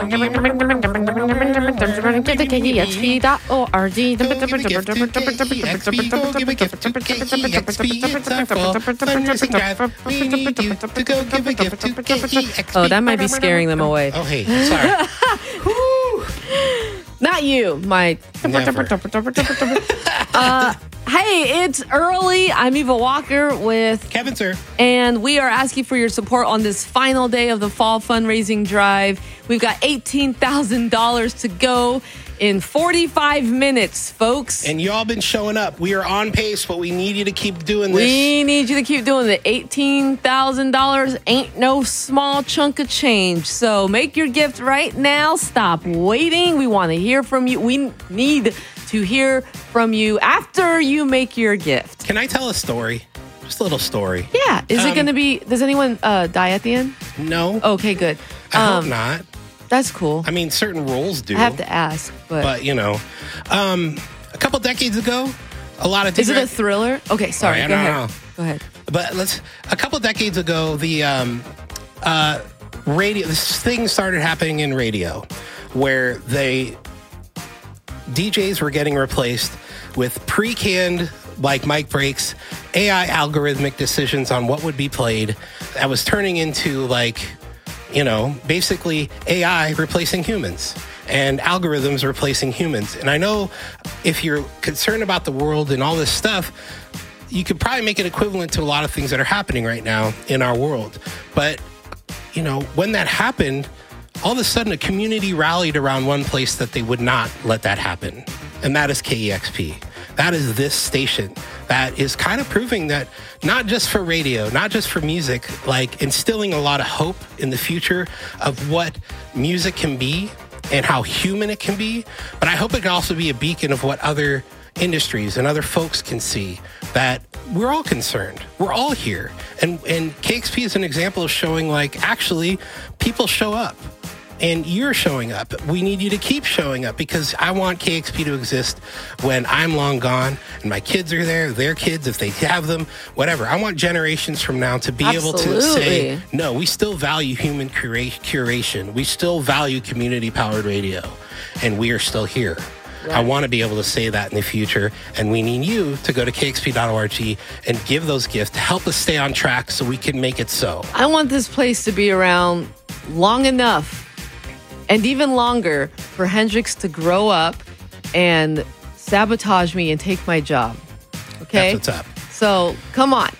Oh, that might be scaring them away. Oh, hey, sorry. Not you, my. Hey, it's early. I'm Eva Walker with Kevin, sir. And we are asking for your support on this final day of the fall fundraising drive. We've got $18,000 to go in 45 minutes, folks. And you all been showing up. We are on pace, but we need you to keep doing this. We need you to keep doing it. $18,000 ain't no small chunk of change. So make your gift right now. Stop waiting. We want to hear from you. We need to hear from you after you make your gift. Can I tell a story? Just a little story. Yeah. Is it going to be, does anyone die at the end? No. Okay, good. I hope not. That's cool. I mean, certain rules do. I have to ask, but you know, a couple decades ago, a lot of is it a thriller? Okay, sorry. Go ahead. But a couple decades ago, the radio, this thing started happening in radio, where DJs were getting replaced with pre-canned, like mic breaks, AI algorithmic decisions on what would be played. That was turning into basically AI replacing humans and algorithms replacing humans. And I know if you're concerned about the world and all this stuff, you could probably make it equivalent to a lot of things that are happening right now in our world. But, when that happened, all of a sudden a community rallied around one place that they would not let that happen. And that is KEXP. That is this station that is kind of proving that not just for radio, not just for music, like instilling a lot of hope in the future of what music can be and how human it can be. But I hope it can also be a beacon of what other industries and other folks can see, that we're all concerned. We're all here. And KEXP is an example of showing actually people show up. And you're showing up. We need you to keep showing up, because I want KEXP to exist when I'm long gone and my kids are there, their kids, if they have them, whatever. I want generations from now to be able to say, no, we still value human curation. We still value community-powered radio, and we are still here. Right. I want to be able to say that in the future, and we need you to go to kexp.org and give those gifts to help us stay on track so we can make it so. I want this place to be around long enough and even longer for Hendrix to grow up and sabotage me and take my job. Okay? That's what's up. So come on.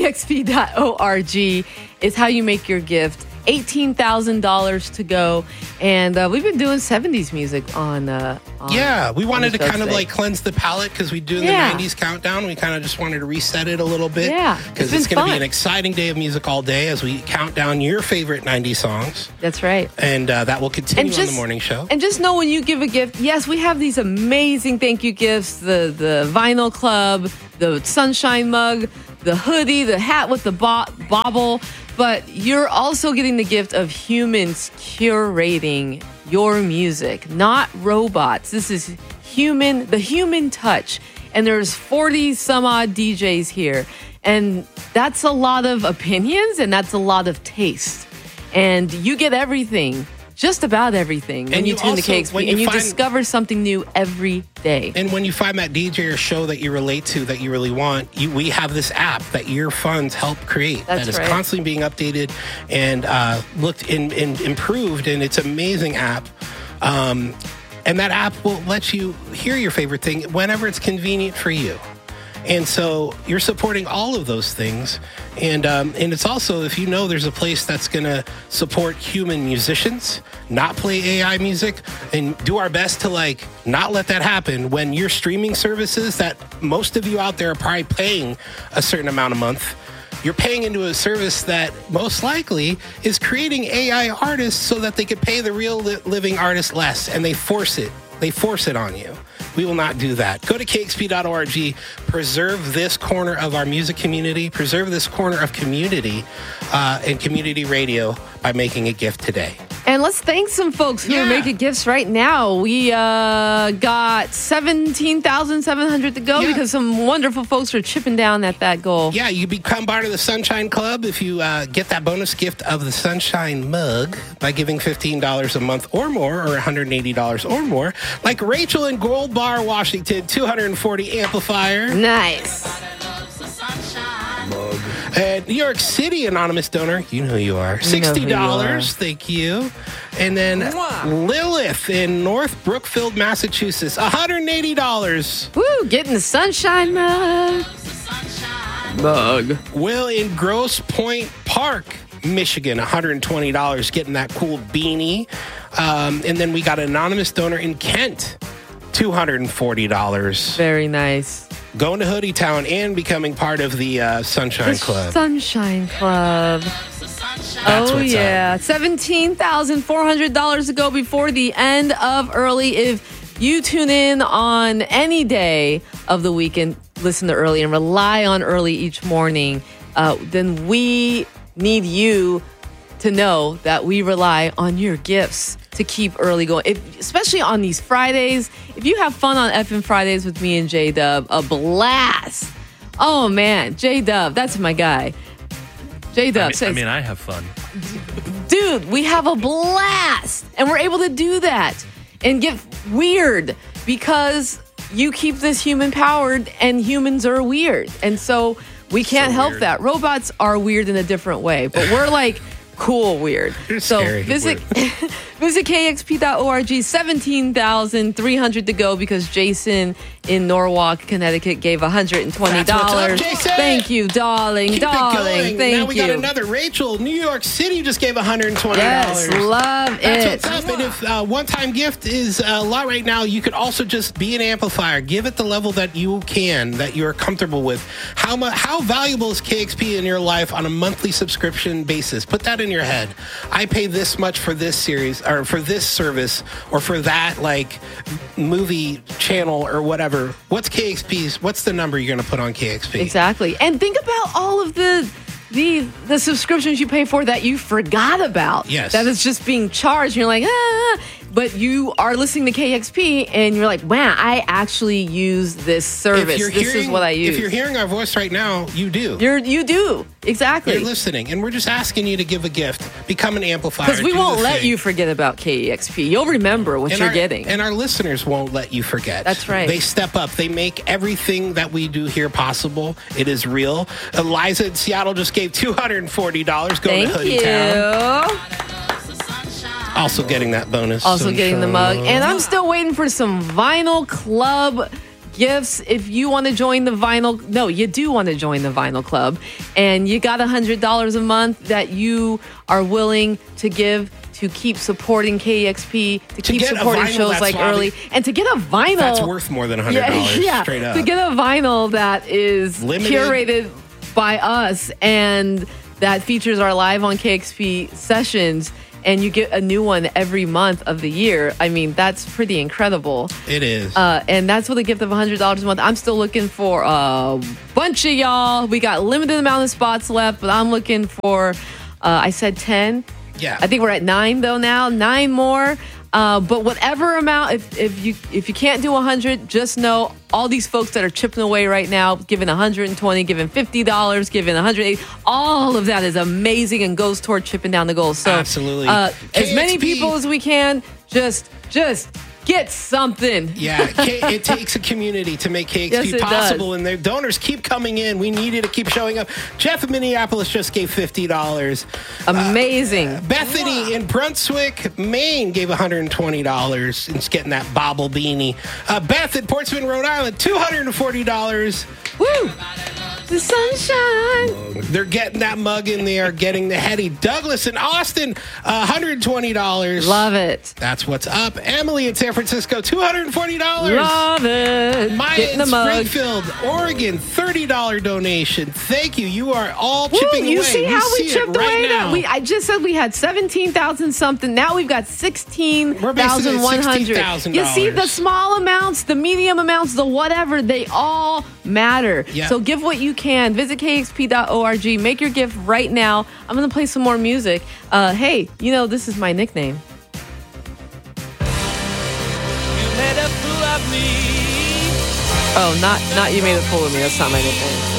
KEXP.org is how you make your gift. $18,000 to go. And we've been doing 70s music on we wanted to kind of cleanse the palate, because we do the 90s countdown. We kind of just wanted to reset it a little bit. Yeah. Because it's going to be an exciting day of music all day as we count down your favorite 90s songs. That's right. And that will continue on the morning show. And just know when you give a gift, yes, we have these amazing thank you gifts, the vinyl club, the sunshine mug, the hoodie, the hat with the bobble. But you're also getting the gift of humans curating your music, not robots. This is the human touch. And there's 40 some odd DJs here. And that's a lot of opinions, and that's a lot of taste. And you get everything, just about everything, when you tune to KEXP, and you discover something new every day. And when you find that DJ or show that you relate to, that you really want, we have this app that your funds help create. That is constantly being updated and looked and improved, and it's an amazing app. And that app will let you hear your favorite thing whenever it's convenient for you. And so you're supporting all of those things. And it's also, if you know there's a place that's going to support human musicians, not play AI music, and do our best to not let that happen when your streaming services that most of you out there are probably paying a certain amount a month, you're paying into a service that most likely is creating AI artists so that they could pay the real living artists less, and they force it. They force it on you. We will not do that. Go to kexp.org. Preserve this corner of our music community. Preserve this corner of community and community radio by making a gift today. And let's thank some folks who are making gifts right now. We got 17,700 to go because some wonderful folks are chipping down at that goal. Yeah, you become part of the Sunshine Club if you get that bonus gift of the Sunshine Mug by giving $15 a month or more, or $180 or more. Like Rachel in Gold Bar, Washington, 240 amplifier. Nice. New York City anonymous donor, you know who you are. $60, thank you. And then Lilith in North Brookfield, Massachusetts, $180. Woo, getting the Sunshine Mug. Will in Grosse Pointe Park, Michigan, $120, getting that cool beanie. And then we got an anonymous donor in Kent, $240. Very nice. Going to Hoodie Town and becoming part of the Sunshine Club. Sunshine Club. Oh, yeah. $17,400 to go before the end of early. If you tune in on any day of the week and listen to early and rely on early each morning, then we need you to know that we rely on your gifts to keep early going, especially on these Fridays. If you have fun on FM Fridays with me and J-Dub, a blast. Oh, man. J-Dub, that's my guy. J-Dub says... I have fun. Dude, we have a blast. And we're able to do that and get weird because you keep this human-powered and humans are weird. And so we can't help that. Robots are weird in a different way, but we're like... cool weird. So visit kxp.org. 17,300 to go because Jason in Norwalk, Connecticut gave $120. Thank you, darling. Keep darling. It going. Thank you. Now we got another Rachel. New York City just gave $120. Yes, love That's what's up. And if one-time gift is a lot right now, you could also just be an amplifier. Give it the level that you can, that you're comfortable with. How valuable is KXP in your life on a monthly subscription basis? Put that in your head. I pay this much for this series or for this service or for that like movie channel or whatever. What's KXP's? What's the number you're going to put on KXP? Exactly. And think about all of the subscriptions you pay for that you forgot about. Yes. That is just being charged. You're like, but you are listening to KXP and you're like, wow, I actually use this service. This is what I use. If you're hearing our voice right now, you do. You do. Exactly. You're listening. And we're just asking you to give a gift. Become an amplifier. Because we won't let you forget about KEXP. You'll remember what you're getting. And our listeners won't let you forget. That's right. They step up. They make everything that we do here possible. It is real. Eliza in Seattle just gave $240 going to Hoodie Town. Also getting that bonus. Also getting the mug. And I'm still waiting for some Vinyl Club gifts. If you want to join the you do want to join the Vinyl Club, and you got $100 a month that you are willing to give to keep supporting KEXP, to keep supporting shows like Early, and to get a vinyl that's worth more than $100. Straight up. To get a vinyl that is curated by us and that features our live on KEXP sessions, and you get a new one every month of the year. I mean, that's pretty incredible. It is. And that's with a gift of $100 a month. I'm still looking for a bunch of y'all. We got limited amount of spots left, but I'm looking for, I said 10. Yeah. I think we're at 9 though now. 9 more. But whatever amount, if you can't do 100, just know all these folks that are chipping away right now, giving 120, giving $50, giving 180, all of that is amazing and goes toward chipping down the goal. So absolutely, as many people as we can, just get something. Yeah, it takes a community to make KXP possible, and their donors keep coming in. We need you to keep showing up. Jeff in Minneapolis just gave $50. Amazing. Bethany in Brunswick, Maine gave $120 and getting that bobble beanie. Beth in Portsmouth, Rhode Island, $240. Woo! The sunshine. They're getting that mug in there, getting the heady. Douglas in Austin, $120. Love it. That's what's up. Emily in San Francisco, $240. Love it. Maya in Springfield, Oregon, $30 donation. Thank you. You are all chipping away. You see how we chipped away? Now. I just said we had 17,000 something. Now we've got 16,100. You see, the small amounts, the medium amounts, the whatever, they all matter. Yep. So give what you can. Visit kexp.org. Make your gift right now. I'm going to play some more music. Hey, you know, this is my nickname. You made a fool of me. Oh, not you made a fool of me. That's not my nickname.